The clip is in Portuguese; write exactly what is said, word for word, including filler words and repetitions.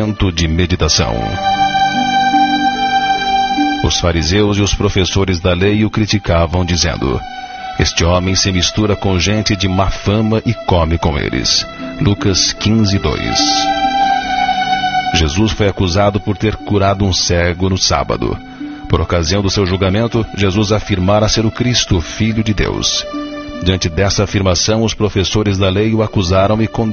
Momento de meditação. Os fariseus e os professores da lei o criticavam, dizendo: este homem se mistura com gente de má fama e come com eles. Lucas quinze, dois. Jesus foi acusado por ter curado um cego no sábado. Por ocasião do seu julgamento, Jesus afirmara ser o Cristo, Filho de Deus. Diante dessa afirmação, os professores da lei o acusaram e condenaram.